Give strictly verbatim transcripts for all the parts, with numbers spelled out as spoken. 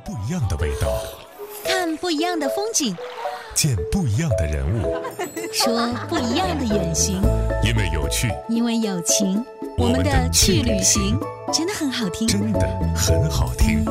不一样的味道， 看不一样的风景， 见不一样的人物， 说不一样的远行。 因为有趣， 因为有情，我们的去旅行真的很好听， 真的很好听。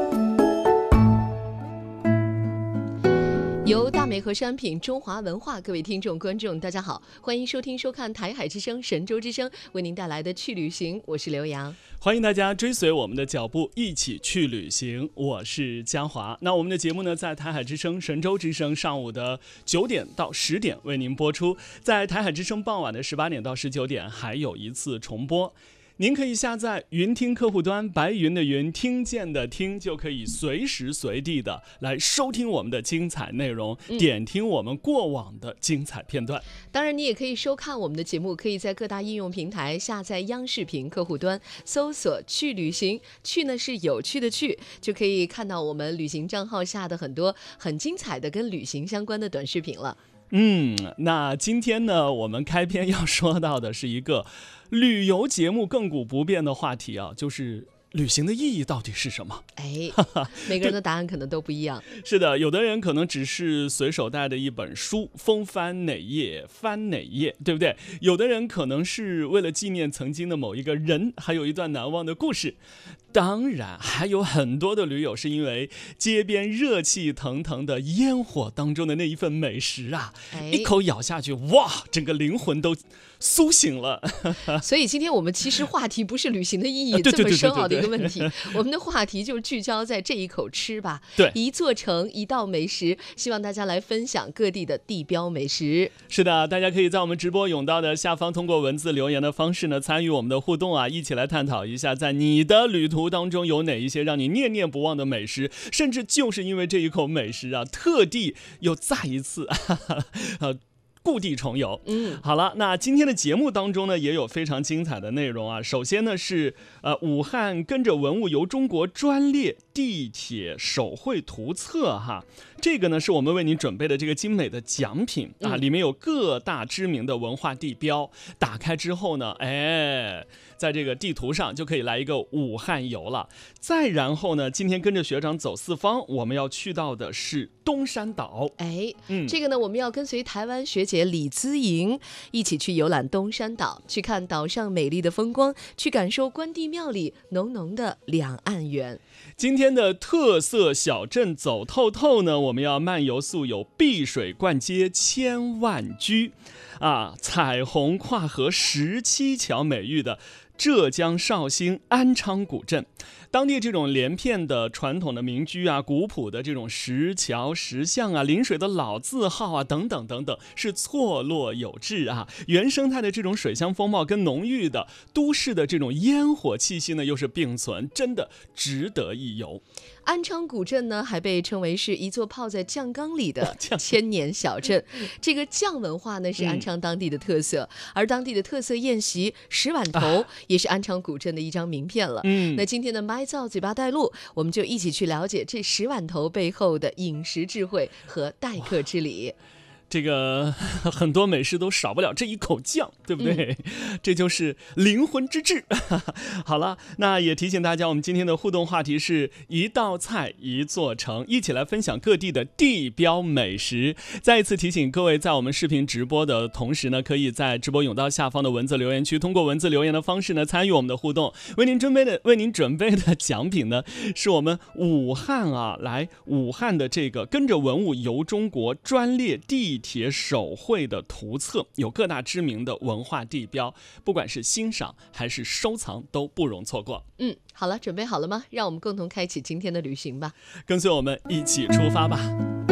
由大美和商品中华文化，各位听众观众大家好，欢迎收听收看台海之声神州之声为您带来的去旅行，我是刘洋。 欢迎大家追随我们的脚步一起去旅行，我是嘉华。那我们的节目呢，在台海之声神州之声上午的九点到十点为您播出，在台海之声傍晚的十八点到十九点还有一次重播。您可以下载云听客户端，白云的云，听见的听，就可以随时随地的来收听我们的精彩内容，嗯、点听我们过往的精彩片段。 当然你也可以收看我们的节目，可以在各大应用平台下载央视频客户端，搜索去旅行，去呢是有趣的去，就可以看到我们旅行账号下的很多很精彩的跟旅行相关的短视频了。 嗯，那今天呢，我们开篇要说到的是一个旅游节目亘古不变的话题啊，就是旅行的意义到底是什么？ 哎，每个人的答案可能都不一样。 是的，有的人可能只是随手带的一本书，风翻哪页翻哪页，对不对？有的人可能是为了纪念曾经的某一个人，还有一段难忘的故事。当然还有很多的驴友是因为街边热气腾腾的烟火当中的那一份美食啊，哎、一口咬下去，哇，整个灵魂都苏醒了。 所以今天我们其实话题不是旅行的意义这么深奥的一个问题，我们的话题就聚焦在这一口吃吧。 对， 一座城一道美食，希望大家来分享各地的地标美食。 是的，大家可以在我们直播甬道的下方通过文字留言的方式呢，参与我们的互动啊，一起来探讨一下，在你的旅途当中有哪一些让你念念不忘的美食，甚至就是因为这一口美食啊，特地又再一次哈哈呃故地重游。 嗯， 好了，那今天的节目当中呢，也有非常精彩的内容啊。首先呢是呃武汉跟着文物游中国专列地铁手绘图册哈，这个呢是我们为您准备的这个精美的奖品啊，里面有各大知名的文化地标，打开之后呢，哎，在这个地图上就可以来一个武汉游了。再然后呢，今天跟着学长走四方，我们要去到的是东山岛。 哎，嗯，这个呢，我们要跟随台湾学姐李姿莹一起去游览东山岛，去看岛上美丽的风光，去感受关帝庙里浓浓的两岸缘。 今天的特色小镇走透透呢，我们要漫游素有碧水灌接千万居啊，彩虹跨河十七桥美誉的浙江绍兴安昌古镇，当地这种连片的传统的民居啊，古朴的这种石桥石巷啊，临水的老字号啊，等等等等，是错落有致啊。原生态的这种水乡风貌跟浓郁的都市的这种烟火气息呢，又是并存，真的值得一游。 安昌古镇呢，还被称为是一座泡在酱缸里的千年小镇。这个酱文化呢，是安昌当地的特色，嗯、而当地的特色宴席石碗头也是安昌古镇的一张名片了。嗯，那今天的麦造嘴巴带路，我们就一起去了解这石碗头背后的饮食智慧和待客之礼。 这个很多美食都少不了这一口酱，对不对？嗯、这就是灵魂之至。好了，那也提醒大家，我们今天的互动话题是一道菜一座城，一起来分享各地的地标美食。再一次提醒各位，在我们视频直播的同时呢，可以在直播甬道下方的文字留言区，通过文字留言的方式呢，参与我们的互动。为您准备的为您准备的奖品呢，是我们武汉啊，来武汉的这个跟着文物游中国专列地铁手绘的图册，有各大知名的文化地标，不管是欣赏还是收藏都不容错过。 嗯，好了，准备好了吗？让我们共同开启今天的旅行吧， 跟随我们一起出发吧。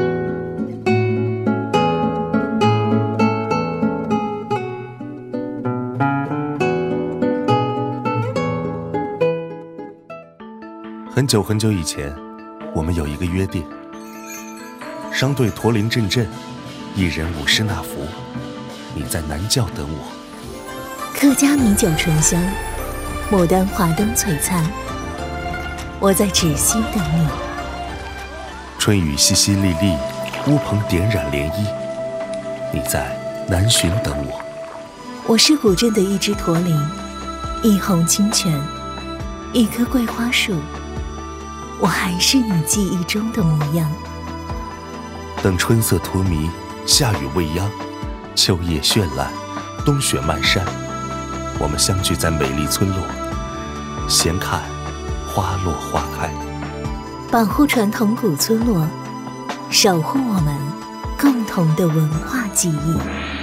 很久很久以前，我们有一个约定，商队驼铃阵阵，一人舞狮那福，你在南教等我。 客家米酒醇香，牡丹花灯璀璨，我在芷溪等你。 春雨淅淅沥沥，乌篷点染涟漪，你在南浔等我。 我是古镇的一只驼铃，一泓清泉，一棵桂花树， 我还是你记忆中的模样。 等春色荼蘼，夏雨未央，秋叶绚烂，冬雪漫山，我们相聚在美丽村落，闲看花落花开。 保护传统古村落，守护我们共同的文化记忆。